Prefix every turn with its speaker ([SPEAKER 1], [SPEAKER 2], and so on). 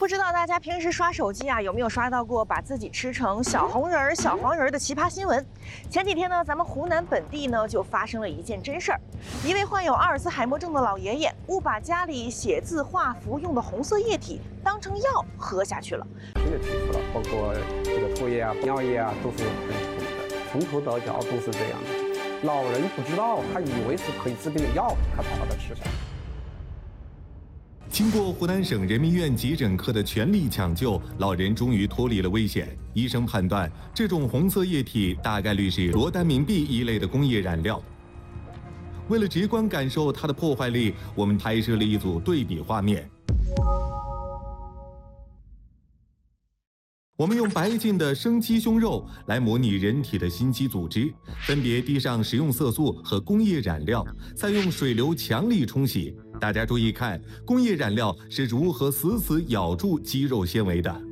[SPEAKER 1] 不知道大家平时刷手机啊，有没有刷到过把自己吃成小红人儿、小黄人儿的奇葩新闻？前几天呢，咱们湖南本地呢就发生了一件真事儿，一位患有阿尔兹海默症的老爷爷误把家里写字画符用的红色液体当成药喝下去了。
[SPEAKER 2] 新的提出了，包括这个唾液啊、尿液啊，都是很苦的，从头到脚都是这样的。老人不知道，他以为是可以治病的药，他才把它吃下。
[SPEAKER 3] 经过湖南省人民医院急诊科的全力抢救，老人终于脱离了危险。医生判断，这种红色液体大概率是罗丹明碧一类的工业染料。为了直观感受它的破坏力，我们拍摄了一组对比画面。我们用白净的生鸡胸肉来模拟人体的心肌组织，分别滴上食用色素和工业染料，再用水流强力冲洗。大家注意看，工业染料是如何死死咬住肌肉纤维的。